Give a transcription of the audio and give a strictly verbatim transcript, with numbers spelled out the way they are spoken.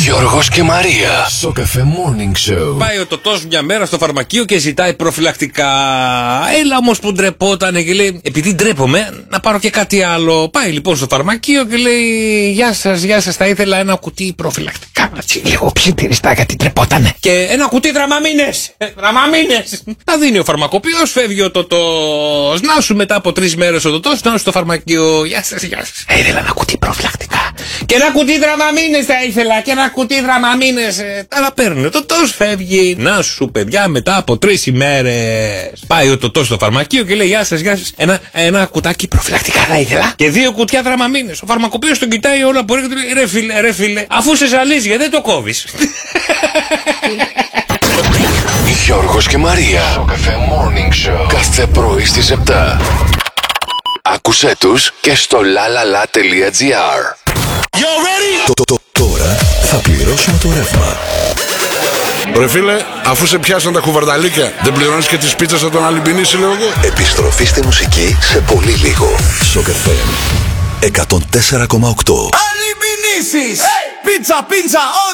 Γιώργος και Μαρία. Σοκαφέ Morning Show. Πάει ο Τωτός μια μέρα στο φαρμακείο και ζητάει προφυλακτικά. Έλα όμως που ντρεπότανε και λέει, επειδή ντρέπομαι, να πάρω και κάτι άλλο. Πάει λοιπόν στο φαρμακείο και λέει, γεια σας, γεια σας, θα ήθελα ένα κουτί προφυλακτικά. Έτσι, λίγο ψιθυριστά γιατί ντρεπότανε. Και ένα κουτί δραμαμίνες. Δραμαμίνες. Τα δίνει ο φαρμακοποιός, φεύγει ο Τωτός. Να σου μετά από τρεις μέρες ο Τωτός, να σου στο φαρμακείο. Γεια σας, γεια σας. Θα ήθελα ένα κουτί προφυλακτικά. Και ένα κουτί δραμαμίνες θα ήθελα. Και ένα κουτί δραμαμίνες. Ε, αλλά παίρνει ο Τωτός, φεύγει. Να σου παιδιά, μετά από τρεις ημέρες. Πάει ο Τωτός στο φαρμακείο και λέει, γεια σας, γεια σας. Ένα, ένα κουτάκι προφυλακτικά θα ήθελα. Και δύο κουτιά δραμαμίνες. Ο φαρμακοποιός τον κοιτάει όλα που έρχεται. Ρε φίλε, ρε φίλε, αφού σε ζαλίζει, γιατί δεν το κόβεις. Γιώργος και Μαρία. Σοκαφέ Morning Show. Κάθε πρωί στις επτά. Άκουσέ τους και στο lalala.gr. Τώρα θα πληρώσουμε το ρεύμα. Ρε φίλε, αφού σε πιάσαν τα κουβαρδαλίκια, δεν πληρώνεις και τις πίτσες θα τον αλυμπινίσει, λέω εγώ. Επιστροφή στη μουσική σε πολύ λίγο. Σοκαφέ εκατόν τέσσερα κόμμα οκτώ. Αλυμπινίσεις! Πίτσα, πίτσα,